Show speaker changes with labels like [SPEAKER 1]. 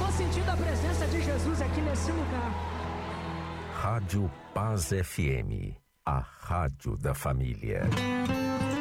[SPEAKER 1] tô sentindo a presença de Jesus aqui nesse lugar.
[SPEAKER 2] Rádio Paz FM, a rádio da família.